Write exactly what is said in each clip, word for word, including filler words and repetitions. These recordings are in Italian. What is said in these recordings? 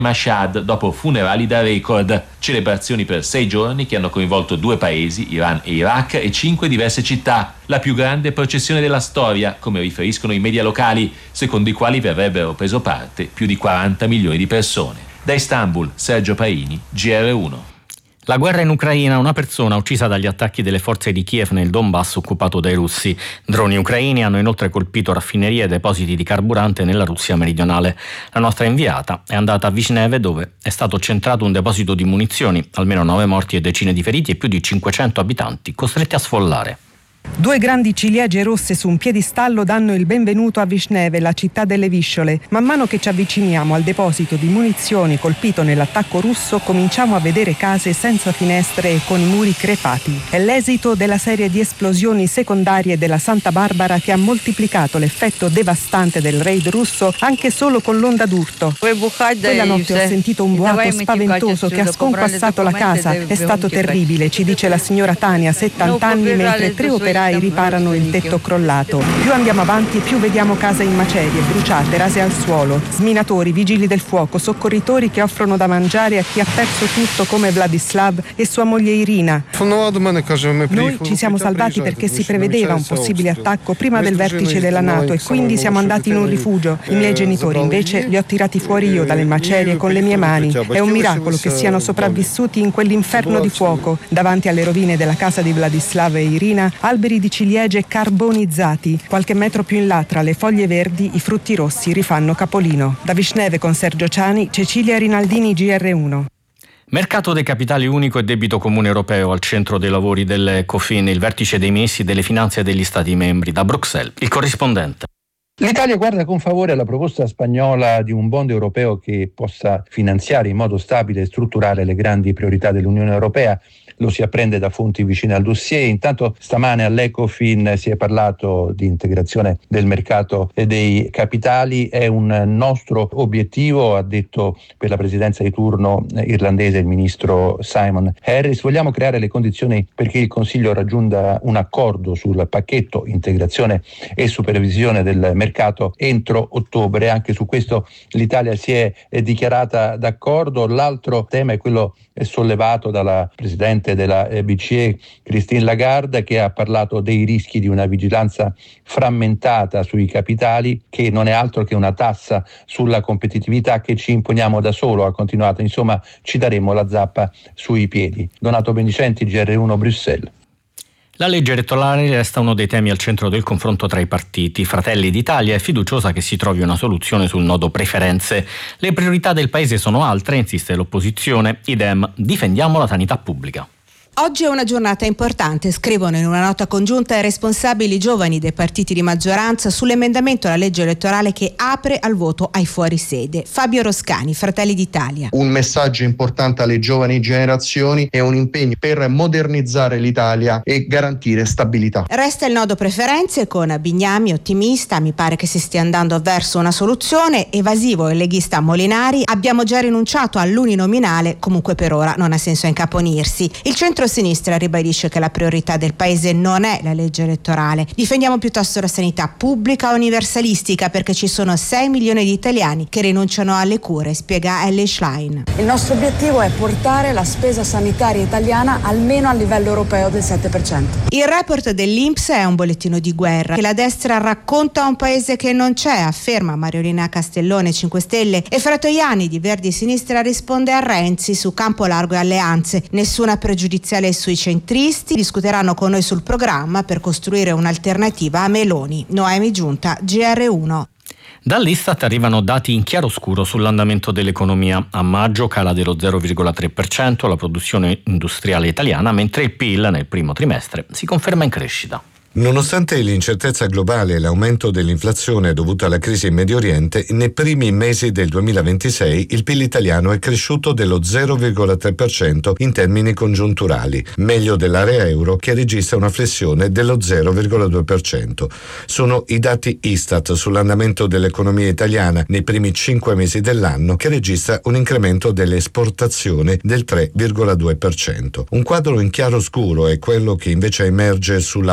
Mashhad dopo funerali da record, celebrazioni per sei giorni che hanno coinvolto due paesi, Iran e Iraq, e cinque diverse città, la più grande processione della storia, come riferiscono i media locali, secondo i quali vi avrebbero preso parte più di quaranta milioni di persone. Da Istanbul, Sergio Paini, G R uno. La guerra in Ucraina, una persona uccisa dagli attacchi delle forze di Kiev nel Donbass occupato dai russi. Droni ucraini hanno inoltre colpito raffinerie e depositi di carburante nella Russia meridionale. La nostra inviata è andata a Vishneve, dove è stato centrato un deposito di munizioni, almeno nove morti e decine di feriti e più di cinquecento abitanti costretti a sfollare. Due grandi ciliegie rosse su un piedistallo danno il benvenuto a Vishneve, la città delle visciole. Man mano che ci avviciniamo al deposito di munizioni colpito nell'attacco russo, cominciamo a vedere case senza finestre e con i muri crepati. È l'esito della serie di esplosioni secondarie della Santa Barbara che ha moltiplicato l'effetto devastante del raid russo anche solo con l'onda d'urto. Quella notte ho sentito un boato spaventoso che ha sconquassato la casa. È stato terribile, ci dice la signora Tania, settanta anni, mentre tre operai riparano il tetto crollato. Più andiamo avanti, più vediamo case in macerie, bruciate, rase al suolo, sminatori, vigili del fuoco, soccorritori che offrono da mangiare a chi ha perso tutto come Vladislav e sua moglie Irina. Noi ci siamo salvati perché si prevedeva un possibile attacco prima del vertice della NATO e quindi siamo andati in un rifugio. I miei genitori invece li ho tirati fuori io dalle macerie con le mie mani. È un miracolo che siano sopravvissuti in quell'inferno di fuoco. Davanti alle rovine della casa di Vladislav e Irina, alberi di ciliegie carbonizzati. Qualche metro più in là, tra le foglie verdi, i frutti rossi rifanno capolino. Da Vishneve con Sergio Ciani, Cecilia Rinaldini, G R uno. Mercato dei capitali unico e debito comune europeo al centro dei lavori dell'Ecofin, il vertice dei ministri delle finanze degli Stati membri. Da Bruxelles, il corrispondente. L'Italia guarda con favore alla proposta spagnola di un bond europeo che possa finanziare in modo stabile e strutturale le grandi priorità dell'Unione Europea. Lo si apprende da fonti vicine al dossier. Intanto stamane all'Ecofin si è parlato di integrazione del mercato e dei capitali. È un nostro obiettivo, ha detto per la presidenza di turno irlandese il ministro Simon Harris. Vogliamo creare le condizioni perché il Consiglio raggiunga un accordo sul pacchetto integrazione e supervisione del mercato entro ottobre. Anche su questo l'Italia si è dichiarata d'accordo. L'altro tema è quello sollevato dalla presidente della B C E Christine Lagarde, che ha parlato dei rischi di una vigilanza frammentata sui capitali, che non è altro che una tassa sulla competitività che ci imponiamo da solo, ha continuato. Insomma, ci daremo la zappa sui piedi. Donato Bendicenti, G R uno, Bruxelles. La legge elettorale resta uno dei temi al centro del confronto tra i partiti. Fratelli d'Italia è fiduciosa che si trovi una soluzione sul nodo preferenze. Le priorità del paese sono altre, insiste l'opposizione. Idem, difendiamo la sanità pubblica. Oggi è una giornata importante, scrivono in una nota congiunta i responsabili giovani dei partiti di maggioranza sull'emendamento alla legge elettorale che apre al voto ai fuorisede. Fabio Roscani, Fratelli d'Italia. Un messaggio importante alle giovani generazioni e un impegno per modernizzare l'Italia e garantire stabilità. Resta il nodo preferenze con Bignami ottimista, mi pare che si stia andando verso una soluzione. Evasivo il leghista Molinari, abbiamo già rinunciato all'uninominale, comunque per ora non ha senso incaponirsi. Il centro sinistra ribadisce che la priorità del paese non è la legge elettorale. Difendiamo piuttosto la sanità pubblica universalistica perché ci sono sei milioni di italiani che rinunciano alle cure, spiega Ellie Schlein. Il nostro obiettivo è portare la spesa sanitaria italiana almeno al livello europeo del sette per cento. Il report dell'I N P S è un bollettino di guerra che la destra racconta un paese che non c'è, afferma Mariolina Castellone cinque Stelle, e Fratoiani di Verdi e Sinistra risponde a Renzi su Campo Largo e alleanze. Nessuna pregiudiziale sui centristi, discuteranno con noi sul programma per costruire un'alternativa a Meloni. Noemi Giunta, G R uno. Dall'Istat arrivano dati in chiaroscuro sull'andamento dell'economia. A maggio cala dello zero virgola tre per cento la produzione industriale italiana, mentre il P I L nel primo trimestre si conferma in crescita. Nonostante l'incertezza globale e l'aumento dell'inflazione dovuta alla crisi in Medio Oriente, nei primi mesi del duemilaventisei il P I L italiano è cresciuto dello zero virgola tre per cento in termini congiunturali, meglio dell'area euro che registra una flessione dello zero virgola due per cento. Sono i dati Istat sull'andamento dell'economia italiana nei primi cinque mesi dell'anno che registra un incremento delle esportazioni del tre virgola due per cento. Un quadro in chiaro scuro è quello che invece emerge sulla produzione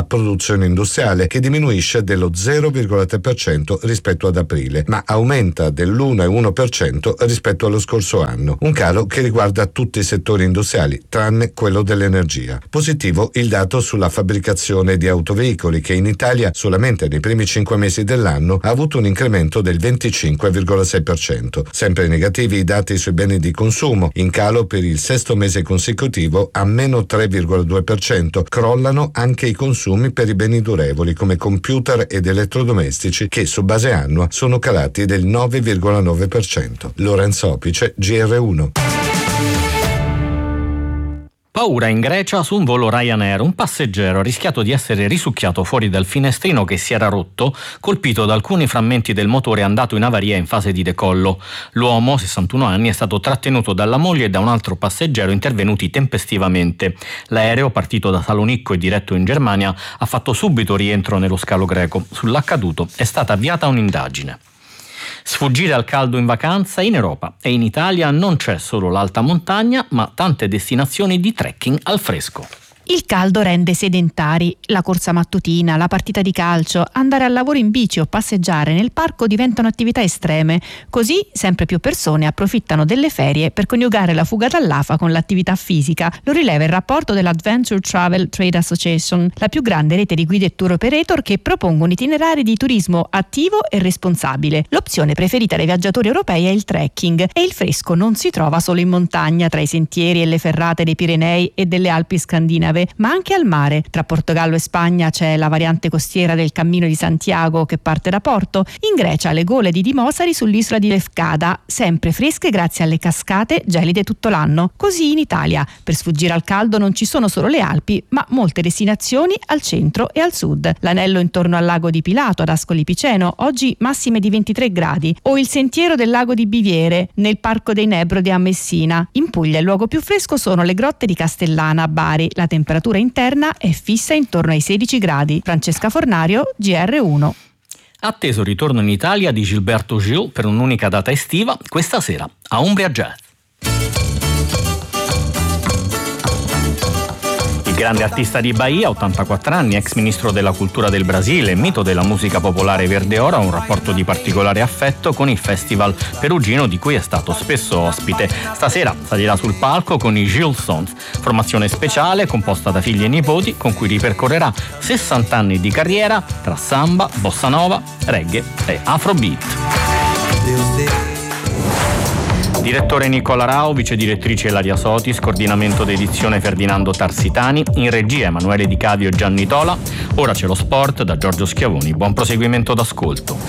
produzione industriale, che diminuisce dello zero virgola tre per cento rispetto ad aprile, ma aumenta dell'uno virgola uno per cento rispetto allo scorso anno, un calo che riguarda tutti i settori industriali, tranne quello dell'energia. Positivo il dato sulla fabbricazione di autoveicoli, che in Italia solamente nei primi cinque mesi dell'anno ha avuto un incremento del venticinque virgola sei per cento. Sempre negativi i dati sui beni di consumo, in calo per il sesto mese consecutivo a meno tre virgola due per cento. Crollano anche i consumi per i beni durevoli come computer ed elettrodomestici, che su base annua sono calati del nove virgola nove per cento. Lorenzo Opice, G R uno. Paura in Grecia su un volo Ryanair. Un passeggero ha rischiato di essere risucchiato fuori dal finestrino che si era rotto, colpito da alcuni frammenti del motore andato in avaria in fase di decollo. L'uomo, sessantuno anni, è stato trattenuto dalla moglie e da un altro passeggero intervenuti tempestivamente. L'aereo, partito da Salonicco e diretto in Germania, ha fatto subito rientro nello scalo greco. Sull'accaduto è stata avviata un'indagine. Sfuggire al caldo in vacanza in Europa e in Italia non c'è solo l'alta montagna, ma tante destinazioni di trekking al fresco. Il caldo rende sedentari. La corsa mattutina, la partita di calcio, andare al lavoro in bici o passeggiare nel parco diventano attività estreme. Così sempre più persone approfittano delle ferie per coniugare la fuga dall'A F A con l'attività fisica. Lo rileva il rapporto dell'Adventure Travel Trade Association, la più grande rete di guide e tour operator che propongono itinerari di turismo attivo e responsabile. L'opzione preferita dai viaggiatori europei è il trekking, e il fresco non si trova solo in montagna, tra i sentieri e le ferrate dei Pirenei e delle Alpi scandinave, ma anche al mare. Tra Portogallo e Spagna c'è la variante costiera del Cammino di Santiago che parte da Porto. In Grecia le gole di Dimosari sull'isola di Lefkada, sempre fresche grazie alle cascate gelide tutto l'anno. Così in Italia, per sfuggire al caldo, non ci sono solo le Alpi, ma molte destinazioni al centro e al sud. L'anello intorno al lago di Pilato ad Ascoli Piceno, oggi massime di ventitré gradi, o il sentiero del lago di Biviere nel Parco dei Nebrodi a Messina. In Puglia il luogo più fresco sono le grotte di Castellana a Bari. La temperatura interna è fissa intorno ai sedici gradi. Francesca Fornario, G R uno. Atteso ritorno in Italia di Gilberto Gil per un'unica data estiva, questa sera a Umbria Jazz. Il grande artista di Bahia, ottantaquattro anni, ex ministro della cultura del Brasile, mito della musica popolare verde oro, ha un rapporto di particolare affetto con il Festival Perugino di cui è stato spesso ospite. Stasera salirà sul palco con i Gil Sons, formazione speciale composta da figli e nipoti con cui ripercorrerà sessanta anni di carriera tra samba, bossa nova, reggae e afrobeat. Direttore Nicola Rao, vice direttrice Ilaria Sotis, coordinamento d'edizione Ferdinando Tarsitani, in regia Emanuele Di Cavio e Gianni Tola. Ora c'è lo sport da Giorgio Schiavoni. Buon proseguimento d'ascolto.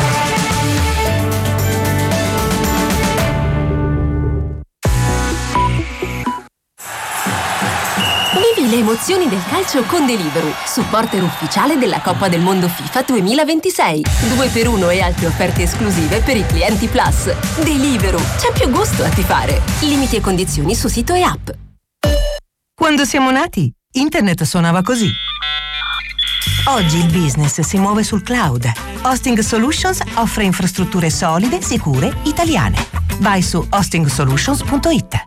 Vivi le emozioni del calcio con Deliveroo, supporter ufficiale della Coppa del Mondo FIFA duemilaventisei. due per uno e altre offerte esclusive per i clienti Plus. Deliveroo, c'è più gusto a tifare. Limiti e condizioni su sito e app. Quando siamo nati, internet suonava così. Oggi il business si muove sul cloud. Hosting Solutions offre infrastrutture solide, sicure, italiane. Vai su hosting solutions punto it.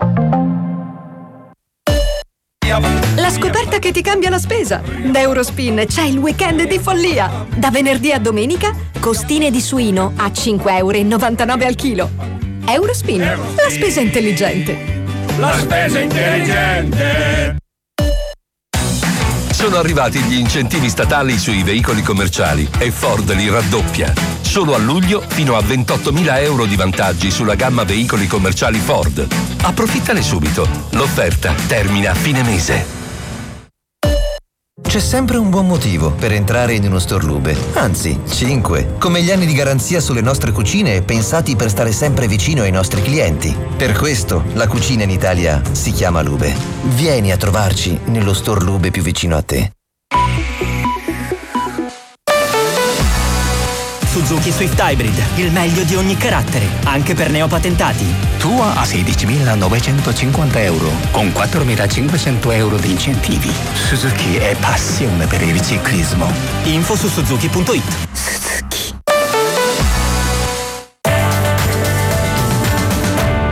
La scoperta che ti cambia la spesa. Da Eurospin c'è il weekend di follia. Da venerdì a domenica, costine di suino a cinque virgola novantanove euro al chilo. Eurospin, la spesa intelligente. La spesa intelligente. Sono arrivati gli incentivi statali sui veicoli commerciali e Ford li raddoppia. Solo a luglio fino a ventottomila euro di vantaggi sulla gamma veicoli commerciali Ford. Approfittane subito. L'offerta termina a fine mese. C'è sempre un buon motivo per entrare in uno Storlube, anzi cinque, come gli anni di garanzia sulle nostre cucine pensati per stare sempre vicino ai nostri clienti. Per questo la cucina in Italia si chiama Lube. Vieni a trovarci nello Storlube più vicino a te. Suzuki Swift Hybrid, il meglio di ogni carattere, anche per neopatentati. Tua a sedicimilanovecentocinquanta euro, con quattromilacinquecento euro di incentivi. Suzuki è passione per il ciclismo. Info su suzuki punto it. G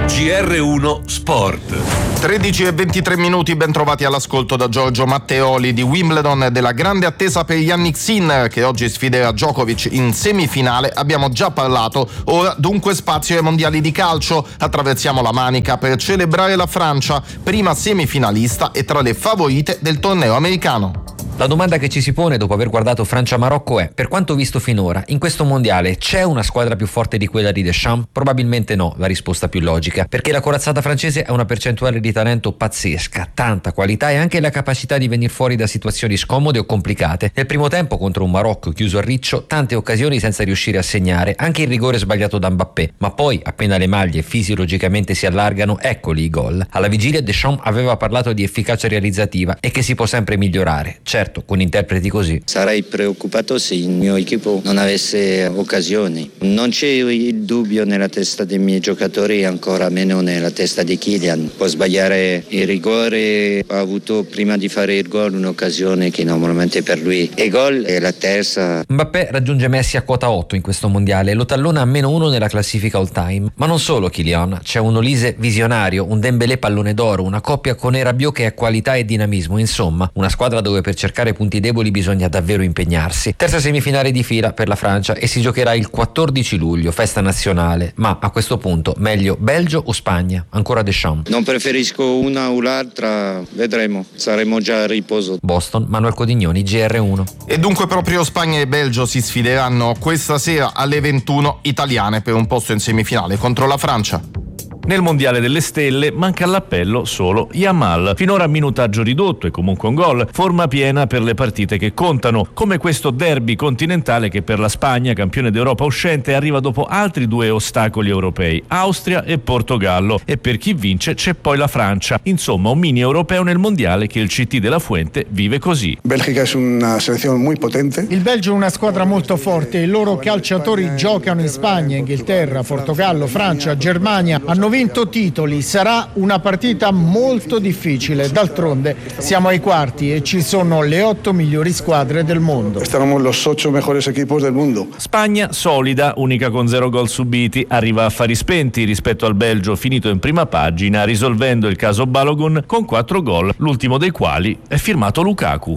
R uno Sport. tredici e ventitré minuti, ben trovati all'ascolto da Giorgio Matteoli. Di Wimbledon e della grande attesa per Jannik Sinner, che oggi sfiderà Djokovic in semifinale, abbiamo già parlato. Ora dunque spazio ai mondiali di calcio. Attraversiamo la Manica per celebrare la Francia, prima semifinalista e tra le favorite del torneo americano. La domanda che ci si pone dopo aver guardato Francia-Marocco è: per quanto visto finora, in questo mondiale c'è una squadra più forte di quella di Deschamps? Probabilmente no, la risposta più logica, perché la corazzata francese ha una percentuale di talento pazzesca, tanta qualità e anche la capacità di venire fuori da situazioni scomode o complicate. Nel primo tempo contro un Marocco chiuso a riccio, tante occasioni senza riuscire a segnare, anche il rigore sbagliato da Mbappé, ma poi appena le maglie fisiologicamente si allargano, eccoli i gol. Alla vigilia Deschamps aveva parlato di efficacia realizzativa e che si può sempre migliorare. Certo, con interpreti così. Sarei preoccupato se il mio equipo non avesse occasioni. Non c'è il dubbio nella testa dei miei giocatori, ancora meno nella testa di Kylian. Può sbagliare il rigore, ha avuto prima di fare il gol un'occasione che normalmente per lui è gol, e la terza. Mbappé raggiunge Messi a quota otto in questo mondiale e lo tallona a meno uno nella classifica all time. Ma non solo Kylian, c'è un Olise visionario, un Dembélé pallone d'oro, una coppia con Rabiot che ha qualità e dinamismo, insomma una squadra dove per cercare punti deboli bisogna davvero impegnarsi. Terza semifinale di fila per la Francia e si giocherà il quattordici luglio, festa nazionale, ma a questo punto meglio Belgio o Spagna? Ancora Deschamps. Non preferisco una o l'altra, vedremo, saremo già a riposo. Boston, Manuel Codignoni, G R uno. E dunque proprio Spagna e Belgio si sfideranno questa sera alle ventuno italiane per un posto in semifinale contro la Francia. Nel mondiale delle stelle manca all'appello solo Yamal, finora a minutaggio ridotto e comunque un gol, forma piena per le partite che contano, come questo derby continentale che per la Spagna, campione d'Europa uscente, arriva dopo altri due ostacoli europei, Austria e Portogallo, e per chi vince c'è poi la Francia, insomma un mini europeo nel mondiale che il C T della Fuente vive così. Belgica è una selezione molto potente. Il Belgio è una squadra molto forte, i loro calciatori giocano in Spagna, Inghilterra, Portogallo, Francia, Germania, hanno vinto titoli, sarà una partita molto difficile, d'altronde siamo ai quarti e ci sono le otto migliori squadre del mondo. Staremo los ocho mejores equipos del mundo. Spagna solida, unica con zero gol subiti, arriva a fari spenti rispetto al Belgio finito in prima pagina, risolvendo il caso Balogun con quattro gol, l'ultimo dei quali è firmato Lukaku.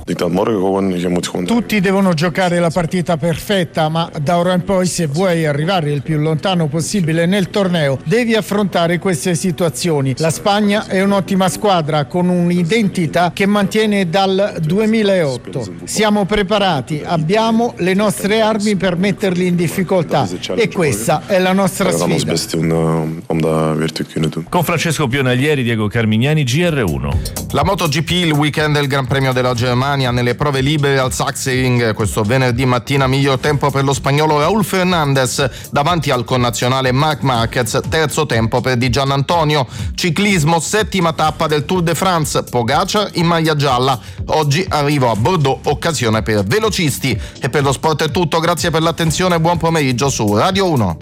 Tutti devono giocare la partita perfetta, ma da ora in poi, se vuoi arrivare il più lontano possibile nel torneo, devi affrontare queste situazioni. La Spagna è un'ottima squadra con un'identità che mantiene dal duemilaotto. Siamo preparati, abbiamo le nostre armi per metterli in difficoltà e questa è la nostra sfida. Con Francesco Pionaglieri, Diego Carmignani, G R uno. La MotoGP, il weekend del Gran Premio della Germania, nelle prove libere al Sachsenring questo venerdì mattina, miglior tempo per lo spagnolo Raúl Fernández davanti al connazionale Marc Marquez, terzo tempo per Di Giannantonio. Ciclismo, settima tappa del Tour de France, Pogacar in maglia gialla. Oggi arrivo a Bordeaux, occasione per velocisti. E per lo sport è tutto, grazie per l'attenzione e buon pomeriggio su Radio uno.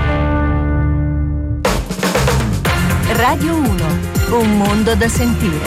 Radio uno, un mondo da sentire.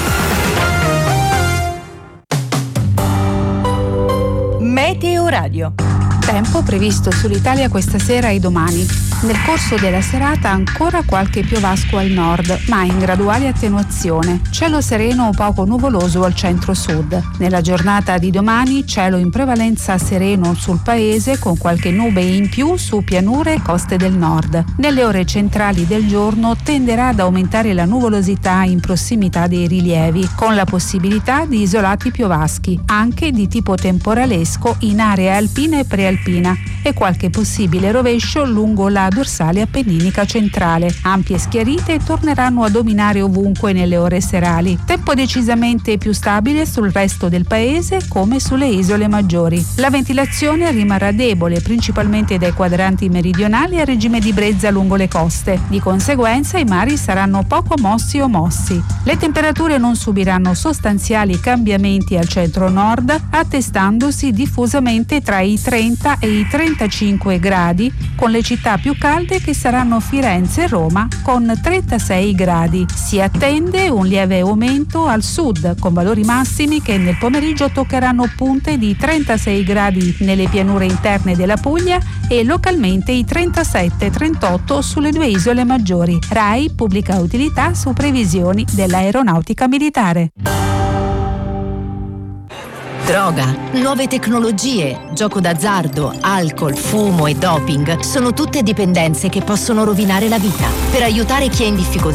Meteo Radio. Tempo previsto sull'Italia questa sera e domani. Nel corso della serata ancora qualche piovasco al nord, ma in graduale attenuazione. Cielo sereno o poco nuvoloso al centro-sud. Nella giornata di domani cielo in prevalenza sereno sul paese con qualche nube in più su pianure e coste del nord. Nelle ore centrali del giorno tenderà ad aumentare la nuvolosità in prossimità dei rilievi, con la possibilità di isolati piovaschi, anche di tipo temporalesco in aree alpine e prealpina, e qualche possibile rovescio lungo la dorsale appenninica centrale. Ampie schiarite torneranno a dominare ovunque nelle ore serali. Tempo decisamente più stabile sul resto del paese come sulle isole maggiori. La ventilazione rimarrà debole principalmente dai quadranti meridionali a regime di brezza lungo le coste. Di conseguenza i mari saranno poco mossi o mossi. Le temperature non subiranno sostanziali cambiamenti al centro-nord, attestandosi diffusamente tra i trenta e i trentacinque gradi, con le città più più calde che saranno Firenze e Roma con trentasei gradi. Si attende un lieve aumento al sud con valori massimi che nel pomeriggio toccheranno punte di trentasei gradi nelle pianure interne della Puglia e localmente i trentasette trentotto sulle due isole maggiori. RAI pubblica utilità su previsioni dell'aeronautica militare. Droga, nuove tecnologie, gioco d'azzardo, alcol, fumo e doping sono tutte dipendenze che possono rovinare la vita. Per aiutare chi è in difficoltà